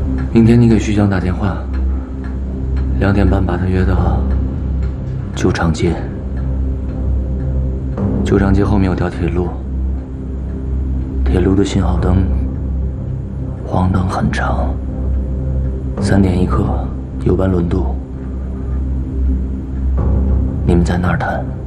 明天你给徐江打电话，2点半把他约到旧长街。旧长街后面有条铁路，铁路的信号灯黄灯很长。3点1刻有班轮渡，你们在那儿谈。